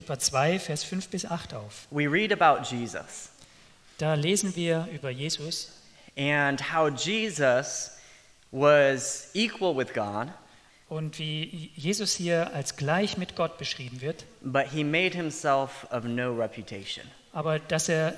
Philipper 2, Vers 5 bis 8 auf. We read about Jesus Da lesen wir über Jesus and how Jesus was equal with God, und wie Jesus hier als gleich mit Gott beschrieben wird, but he made himself of no reputation. aber dass er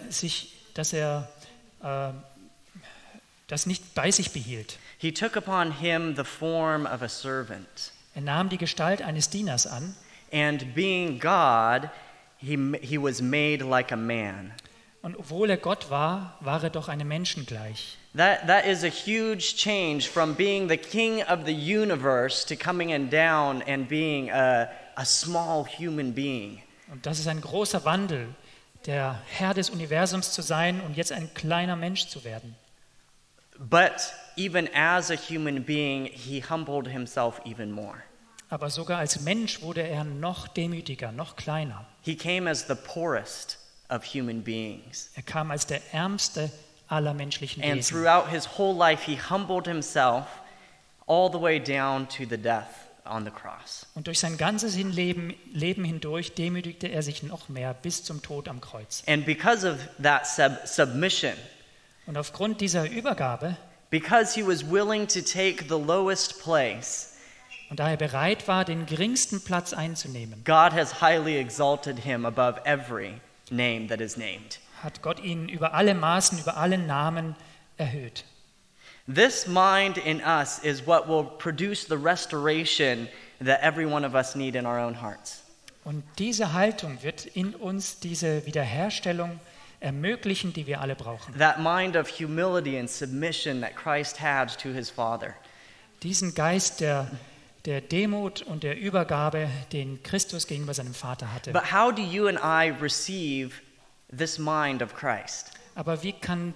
das nicht bei sich behielt. He took upon him the form of a servant. Er nahm die Gestalt eines Dieners an And being God, he was made like a man. und obwohl er Gott war, war er doch einem Menschen gleich. That is a huge change from being the king of the universe to coming and down and being a small human being. Und das ist ein großer Wandel, der Herr des Universums zu sein und jetzt ein kleiner Mensch zu werden. But even as a human being, he humbled himself even more. Aber sogar als Mensch wurde er noch demütiger, noch kleiner. He came as the poorest of human beings. Er kam als der ärmste aller menschlichen And Wesen. throughout his whole life, he humbled himself all the way down to the death on the cross. Und durch sein ganzes Leben hindurch demütigte er sich noch mehr bis zum Tod am Kreuz. And because of that submission, Und aufgrund dieser Übergabe because he was willing to take the lowest place, und da er bereit war, den geringsten Platz einzunehmen, God has highly exalted him above every name that is named. hat Gott ihn über alle Maßen, über alle Namen erhöht. This mind in us is what will produce the restoration that every one of us need in our own hearts. Und diese Haltung wird in uns diese Wiederherstellung ermöglichen, die wir alle brauchen. That mind of humility and submission that Christ had to his Father. Diesen Geist der Demut und der Übergabe, den Christus gegenüber seinem Vater hatte. But how do you and I receive this mind of Christ? Aber wie können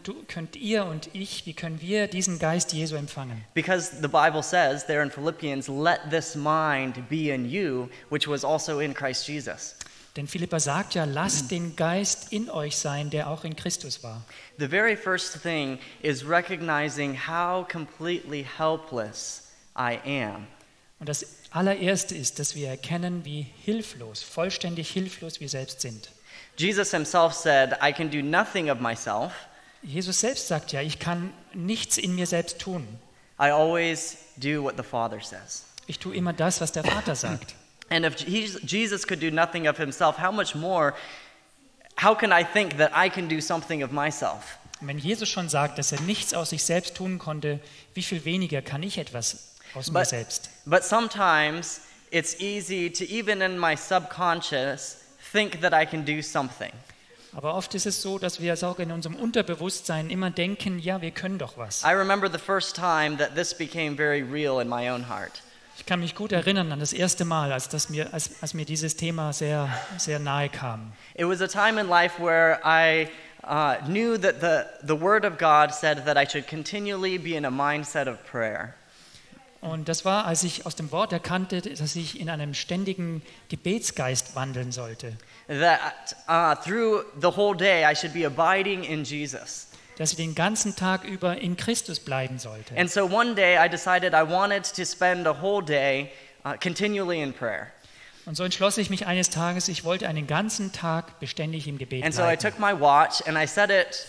wir diesen Geist Jesu empfangen? Because the Bible says there in Philippians, let this mind be in you, which was also in Christ Jesus. Denn Philipper sagt ja, lasst den Geist in euch sein, der auch in Christus war. The very first thing is recognizing how completely helpless I am. Und das allererste ist, dass wir erkennen, wie hilflos, vollständig hilflos wir selbst sind. Jesus himself said, I can do nothing of myself. Jesus selbst sagt ja, ich kann nichts in mir selbst tun. I always do what the Father says. Ich tue immer das, was der Vater sagt. And if Jesus could do nothing of himself, how much more, how can I think that I can do something of myself? Und wenn Jesus schon sagt, dass er nichts aus sich selbst tun konnte, wie viel weniger kann ich etwas aus mir selbst? But sometimes it's easy to, even in my subconscious, think that I can do something. Aber oft ist es so, dass wir es auch in unserem Unterbewusstsein immer denken, ja, wir können doch was. I remember the first time that this became very real in my own heart. Ich kann mich gut erinnern an das erste Mal, als mir dieses Thema sehr, sehr nahe kam. It was a time in life where I knew that the Word of God said that I should continually be in a mindset of prayer. Und das war, als ich aus dem Wort erkannte, dass ich in einem ständigen Gebetsgeist wandeln sollte. That through the whole day I should be abiding in Jesus. Dass ich den ganzen Tag über in Christus bleiben sollte. And so one day I decided I wanted to spend a whole day continually in prayer. Und so entschloss ich mich eines Tages, ich wollte einen ganzen Tag beständig im Gebet And so I bleiben. took my watch and I set it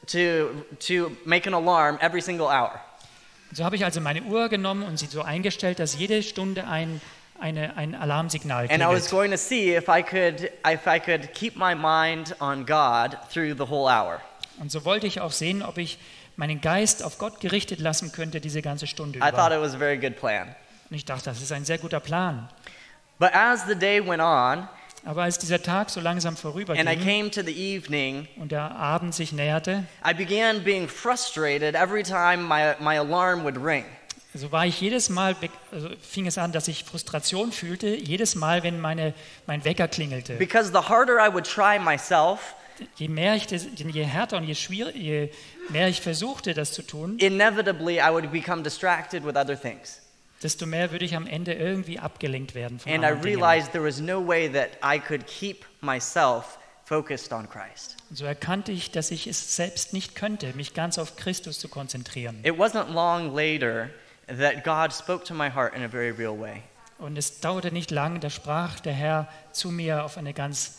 to make an alarm every single hour. So habe ich also meine Uhr genommen und sie so eingestellt, dass jede Stunde ein Alarmsignal And I was klingelt. going to see if I could keep my mind on God through the whole hour. Und so wollte ich auch sehen, ob ich meinen Geist auf Gott gerichtet lassen könnte, diese ganze Stunde I thought über. it was a very good plan. Und ich dachte, das ist ein sehr guter Plan. But as the day went on Aber als dieser Tag so langsam and I vorüberging came to the evening, und der Abend sich näherte, I began being frustrated every time my alarm would ring. so war ich fing es an, dass ich Frustration fühlte, jedes Mal, wenn mein Wecker klingelte. Because the harder I would try myself, Je härter und je mehr ich versuchte, das zu tun, inevitably I would become distracted with other things. desto mehr würde ich am Ende irgendwie abgelenkt werden von And I anderen Dingen. realized there was no way that I could keep myself focused on Christ. Und so erkannte ich, dass ich es selbst nicht könnte, mich ganz auf Christus zu konzentrieren. It wasn't long later that God spoke to my heart in a very real way. Und es dauerte nicht lang, da sprach der Herr zu mir auf eine ganz